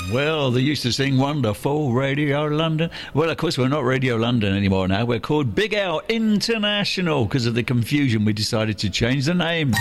Well, they used to sing Wonderful Radio London. Well, of course, we're not Radio London anymore now. We're called Big L International. Because of the confusion, we decided to change the name.